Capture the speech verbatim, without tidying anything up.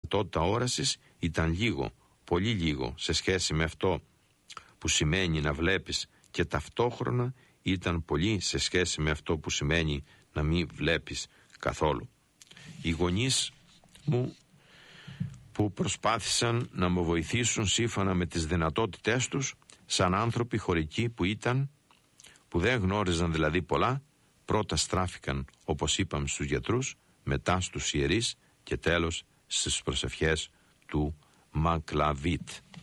δυνατότητα όρασης ήταν λίγο, πολύ λίγο σε σχέση με αυτό που σημαίνει να βλέπεις, και ταυτόχρονα ήταν πολύ σε σχέση με αυτό που σημαίνει να μην βλέπεις καθόλου. Οι γονείς μου που προσπάθησαν να μου βοηθήσουν σύμφωνα με τις δυνατότητές τους, σαν άνθρωποι χωρικοί που ήταν, που δεν γνώριζαν δηλαδή πολλά, πρώτα στράφηκαν, όπως είπαμε, στους γιατρούς, μετά στους ιερείς και τέλος στις προσευχές του Μακλαβίτ.